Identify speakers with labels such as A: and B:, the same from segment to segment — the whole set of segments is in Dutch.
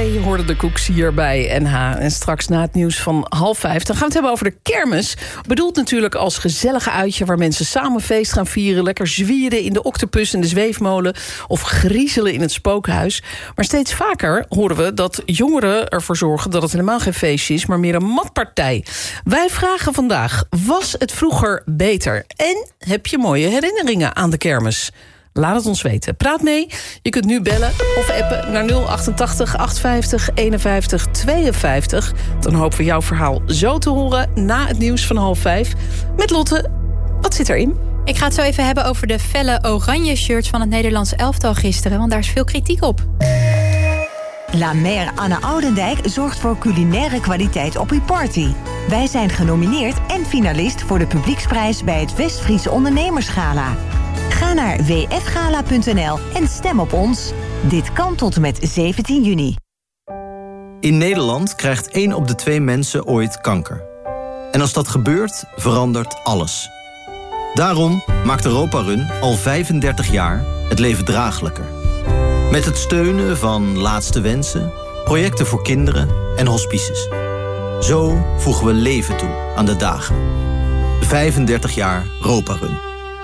A: Zij hoorden de koeks hier bij NH. En straks na het nieuws van 4:30... dan gaan we het hebben over de kermis. Bedoeld natuurlijk als gezellige uitje... waar mensen samen feest gaan vieren... lekker zwieren in de octopus en de zweefmolen... of griezelen in het spookhuis. Maar steeds vaker horen we dat jongeren ervoor zorgen... dat het helemaal geen feestje is, maar meer een matpartij. Wij vragen vandaag, was het vroeger beter? En heb je mooie herinneringen aan de kermis? Laat het ons weten. Praat mee. Je kunt nu bellen of appen naar 088 850 51 52. Dan hopen we jouw verhaal zo te horen na het nieuws van 4:30. Met Lotte, wat zit erin?
B: Ik ga het zo even hebben over de felle oranje shirts van het Nederlands elftal gisteren. Want daar is veel kritiek op.
C: La Mer Anne Oudendijk zorgt voor culinaire kwaliteit op uw party. Wij zijn genomineerd en finalist voor de publieksprijs bij het West-Friese Ondernemersgala. Ga naar wfgala.nl en stem op ons. Dit kan tot en met 17 juni.
D: In Nederland krijgt 1 op de 2 mensen ooit kanker. En als dat gebeurt, verandert alles. Daarom maakt Europa Run al 35 jaar het leven draaglijker. Met het steunen van Laatste Wensen, projecten voor kinderen en hospices. Zo voegen we leven toe aan de dagen. 35 jaar Europa Run.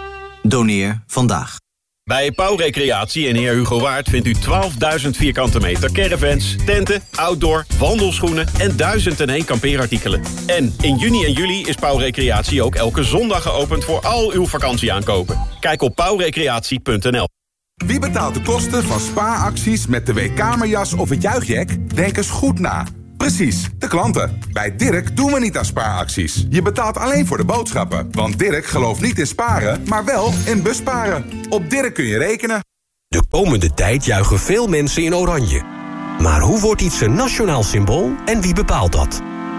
D: Doneer vandaag.
E: Bij Pauw Recreatie in Heer Hugo Waard vindt u 12.000 vierkante meter caravans, tenten, outdoor, wandelschoenen en 1001 kampeerartikelen. En in juni en juli is Pauw Recreatie ook elke zondag geopend voor al uw vakantieaankopen. Kijk op pauwrecreatie.nl.
F: Wie betaalt de kosten van spaaracties met de weekkamerjas of het juichjack? Denk eens goed na. Precies, de klanten. Bij Dirk doen we niet aan spaaracties. Je betaalt alleen voor de boodschappen. Want Dirk gelooft niet in sparen, maar wel in busparen. Op Dirk kun je rekenen.
G: De komende tijd juichen veel mensen in oranje. Maar hoe wordt iets een nationaal symbool en wie bepaalt dat?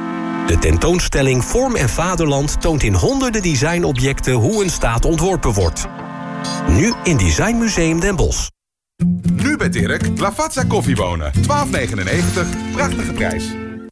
G: De tentoonstelling Vorm en Vaderland toont in honderden designobjecten hoe een staat ontworpen wordt. Nu in Designmuseum Den Bosch.
F: Nu bij Dirk, Lavazza koffiebonen. 12,99. Prachtige prijs.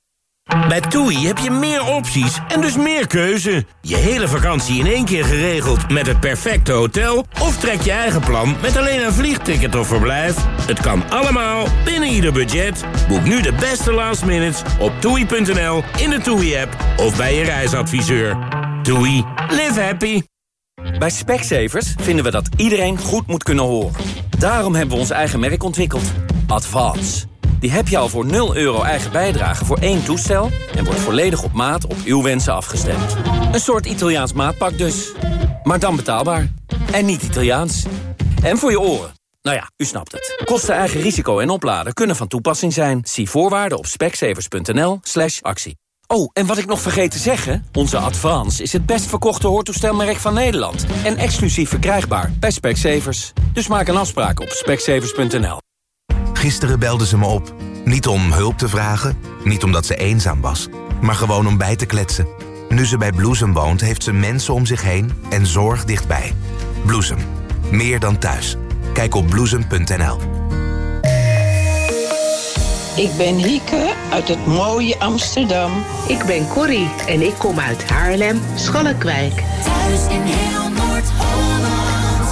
H: Bij TUI heb je meer opties en dus meer keuze. Je hele vakantie in één keer geregeld met het perfecte hotel... of trek je eigen plan met alleen een vliegticket of verblijf. Het kan allemaal binnen ieder budget. Boek nu de beste last minutes op TUI.nl, in de TUI-app of bij je reisadviseur. TUI, live happy.
I: Bij Specsavers vinden we dat iedereen goed moet kunnen horen. Daarom hebben we ons eigen merk ontwikkeld. Advance. Die heb je al voor €0 eigen bijdrage voor 1 toestel... en wordt volledig op maat op uw wensen afgestemd. Een soort Italiaans maatpak dus. Maar dan betaalbaar. En niet Italiaans. En voor je oren. Nou ja, u snapt het. Kosten, eigen risico en opladen kunnen van toepassing zijn. Zie voorwaarden op specsavers.nl/actie. Oh, en wat ik nog vergeet te zeggen... onze Advance is het best verkochte hoortoestelmerk van Nederland... en exclusief verkrijgbaar bij Specsavers. Dus maak een afspraak op specsavers.nl.
J: Gisteren belde ze me op. Niet om hulp te vragen, niet omdat ze eenzaam was... maar gewoon om bij te kletsen. Nu ze bij Bloesem woont, heeft ze mensen om zich heen... en zorg dichtbij. Bloesem. Meer dan thuis. Kijk op bloesem.nl.
K: Ik ben Hieke uit het mooie Amsterdam.
L: Ik ben Corrie en ik kom uit Haarlem, Schalkwijk.
M: Thuis in heel Noord-Holland.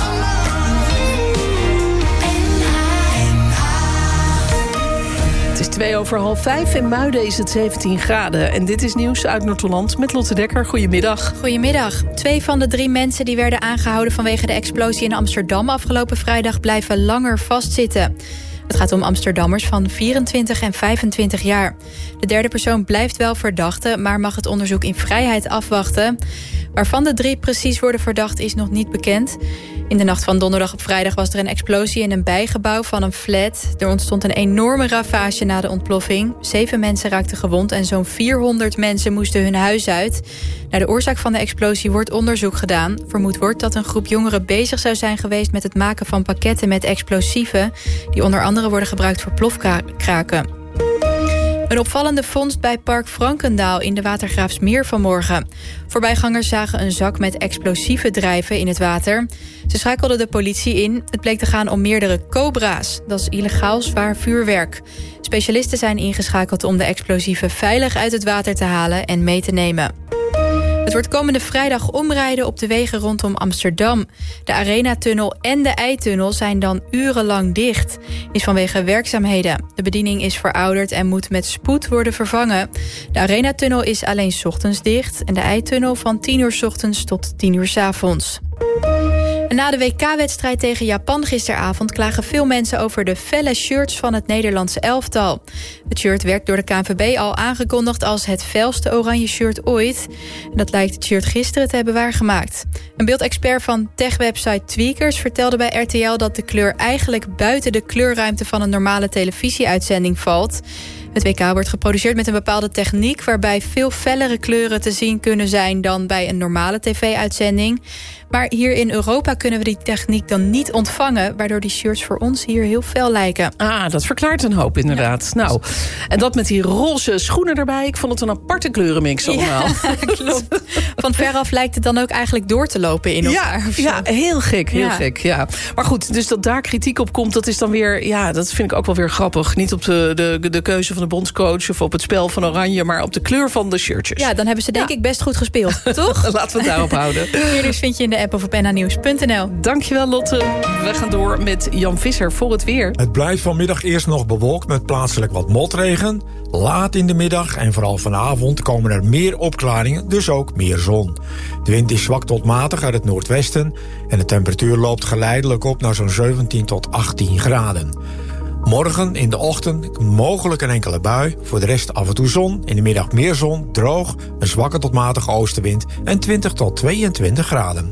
A: Het is 4:02. In Muiden is het 17 graden. En dit is nieuws uit Noord-Holland met Lotte Dekker. Goedemiddag.
B: Goedemiddag. 2 van de 3 mensen die werden aangehouden vanwege de explosie in Amsterdam afgelopen vrijdag blijven langer vastzitten. Het gaat om Amsterdammers van 24 en 25 jaar. De derde persoon blijft wel verdachte, maar mag het onderzoek in vrijheid afwachten. Waarvan de 3 precies worden verdacht is nog niet bekend. In de nacht van donderdag op vrijdag was er een explosie in een bijgebouw van een flat. Er ontstond een enorme ravage na de ontploffing. 7 mensen raakten gewond en zo'n 400 mensen moesten hun huis uit. Naar de oorzaak van de explosie wordt onderzoek gedaan. Vermoed wordt dat een groep jongeren bezig zou zijn geweest met het maken van pakketten met explosieven, die onder andere worden gebruikt voor plofkraken. Een opvallende vondst bij Park Frankendaal in de Watergraafsmeer vanmorgen. Voorbijgangers zagen een zak met explosieven drijven in het water. Ze schakelden de politie in. Het bleek te gaan om meerdere cobra's. Dat is illegaal zwaar vuurwerk. Specialisten zijn ingeschakeld om de explosieven veilig uit het water te halen en mee te nemen. Het wordt komende vrijdag omrijden op de wegen rondom Amsterdam. De Arena-tunnel en de IJ-tunnel zijn dan urenlang dicht. Is vanwege werkzaamheden. De bediening is verouderd en moet met spoed worden vervangen. De Arena-tunnel is alleen 's ochtends dicht en de IJ-tunnel van 10 uur 's ochtends tot 10 uur 's avonds. En na de WK-wedstrijd tegen Japan gisteravond klagen veel mensen over de felle shirts van het Nederlandse elftal. Het shirt werd door de KNVB al aangekondigd als het felste oranje shirt ooit. En dat lijkt het shirt gisteren te hebben waargemaakt. Een beeldexpert van techwebsite Tweakers vertelde bij RTL dat de kleur eigenlijk buiten de kleurruimte van een normale televisieuitzending valt. Het WK wordt geproduceerd met een bepaalde techniek waarbij veel fellere kleuren te zien kunnen zijn dan bij een normale tv-uitzending. Maar hier in Europa kunnen we die techniek dan niet ontvangen, waardoor die shirts voor ons hier heel fel lijken.
A: Dat verklaart een hoop inderdaad. Ja. Nou, en dat met die roze schoenen erbij. Ik vond het een aparte kleurenmix allemaal.
B: Ja, klopt. Van veraf lijkt het dan ook eigenlijk door te lopen in elkaar.
A: Ja, heel gek, heel gek. Ja. Maar goed, dus dat daar kritiek op komt, dat is dan weer, ja, dat vind ik ook wel weer grappig. Niet op de keuze van de bondscoach of op het spel van Oranje, maar op de kleur van de shirtjes.
B: Ja, dan hebben ze denk ik best goed gespeeld, toch?
A: Laten we het daarop houden.
B: Eerder vind je in de app of op NHNews.nl.
A: Dankjewel Lotte. We gaan door met Jan Visser voor het weer.
N: Het blijft vanmiddag eerst nog bewolkt met plaatselijk wat motregen. Laat in de middag en vooral vanavond komen er meer opklaringen, dus ook meer zon. De wind is zwak tot matig uit het noordwesten en de temperatuur loopt geleidelijk op naar zo'n 17 tot 18 graden. Morgen in de ochtend mogelijk een enkele bui. Voor de rest af en toe zon. In de middag meer zon, droog, een zwakke tot matige oostenwind en 20 tot 22 graden.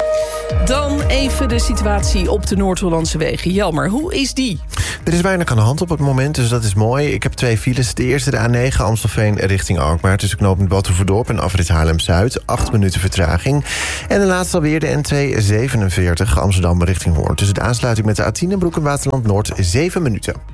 A: Dan even de situatie op de Noord-Hollandse wegen. Jelmer, hoe is die?
O: Er is weinig aan de hand op het moment, dus dat is mooi. Ik heb 2 files. De eerste de A9 Amstelveen richting Alkmaar, tussen knooppunt Batuverdorp en afrit Haarlem-Zuid. 8 minuten vertraging. En de laatste alweer de N247 Amsterdam richting Hoorn. Tussen de aansluiting met de A10 en Broek en Waterland Noord 7 minuten.